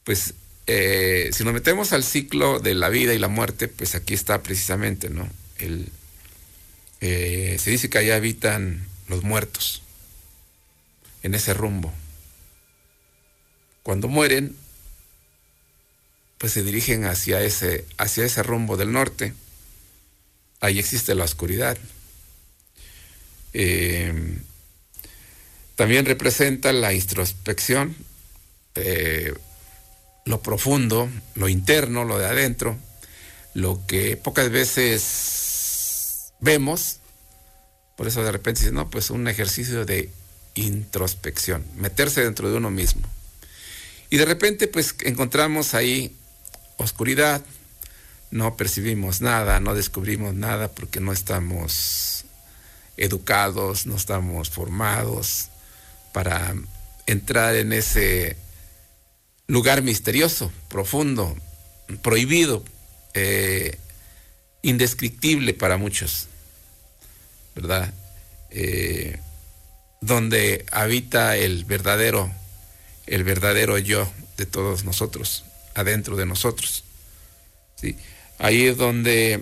pues si nos metemos al ciclo de la vida y la muerte, pues aquí está precisamente, ¿no? Se dice que allá habitan los muertos, en ese rumbo. Cuando mueren, pues se dirigen hacia ese rumbo del norte. Ahí existe la oscuridad. También representa la introspección, lo profundo, lo interno, lo de adentro, lo que pocas veces vemos. Por eso de repente dice, no, pues un ejercicio de introspección, meterse dentro de uno mismo. Y de repente pues encontramos ahí oscuridad, no percibimos nada, no descubrimos nada porque no estamos educados, no estamos formados para entrar en ese lugar misterioso, profundo, prohibido, indescriptible para muchos, ¿verdad? Donde habita el verdadero yo de todos nosotros, adentro de nosotros, ¿sí? Ahí es donde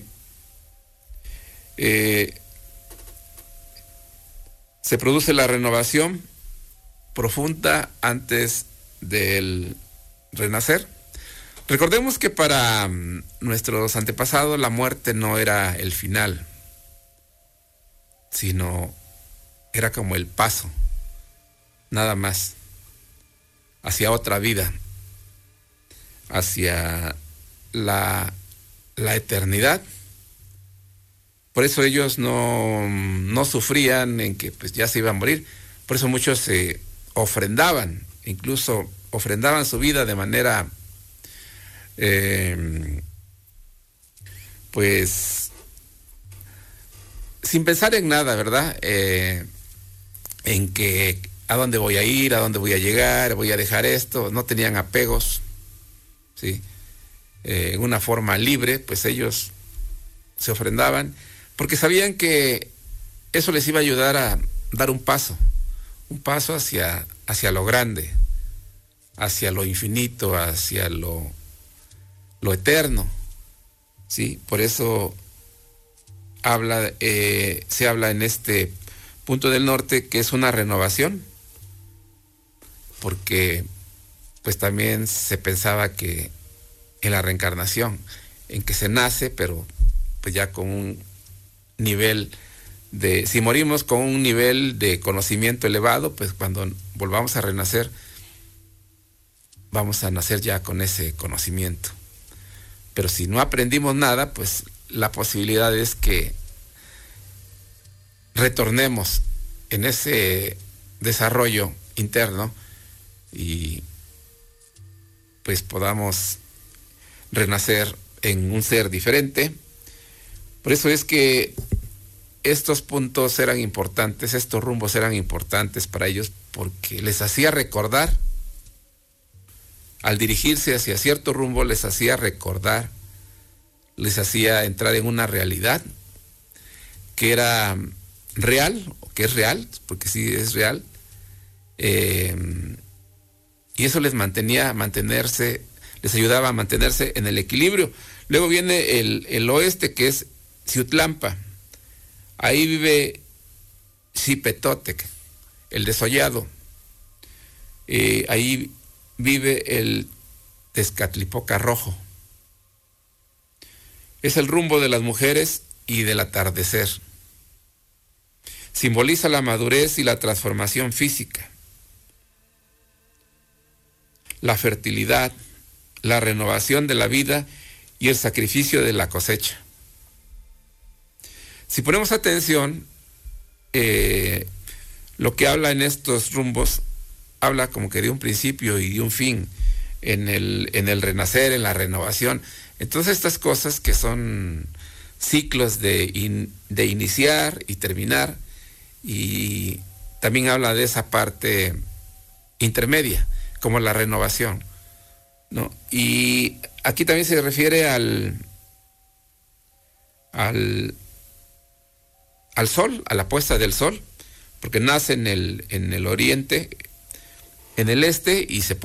se produce la renovación profunda antes del renacer. Recordemos que para nuestros antepasados la muerte no era el final, sino era como el paso, nada más, hacia otra vida, hacia la eternidad. Por eso ellos no sufrían en que pues ya se iban a morir. Por eso muchos se ofrendaban, incluso ofrendaban su vida de manera pues sin pensar en nada, ¿verdad? En que a dónde voy a ir, a dónde voy a llegar, voy a dejar esto. No tenían apegos, ¿sí? En una forma libre, pues ellos se ofrendaban porque sabían que eso les iba a ayudar a dar un paso hacia lo grande, hacia lo infinito, hacia lo eterno, ¿sí? Por eso se habla en este punto del norte que es una renovación, porque pues también se pensaba que en la reencarnación, en que se nace, pero pues ya con un nivel si morimos con un nivel de conocimiento elevado, pues cuando volvamos a renacer, vamos a nacer ya con ese conocimiento. Pero si no aprendimos nada, pues la posibilidad es que retornemos en ese desarrollo interno y pues podamos renacer en un ser diferente. Por eso es que estos puntos eran importantes, estos rumbos eran importantes para ellos, porque les hacía recordar, al dirigirse hacia cierto rumbo, les hacía recordar, les hacía entrar en una realidad que era real, o que es real, porque sí es real, y eso les les ayudaba a mantenerse en el equilibrio. Luego viene el oeste, que es Ciutlampa. Ahí vive Xipetotec, el desollado. Ahí vive el Tezcatlipoca rojo. Es el rumbo de las mujeres y del atardecer. Simboliza la madurez y la transformación física, la fertilidad, la renovación de la vida y el sacrificio de la cosecha. Si ponemos atención, lo que habla en estos rumbos, habla como que de un principio y de un fin, en el renacer, en la renovación. Entonces estas cosas que son ciclos de iniciar y terminar, y también habla de esa parte intermedia, como la renovación, ¿no? Y aquí también se refiere al sol, a la puesta del sol, porque nace en el oriente, en el este, y se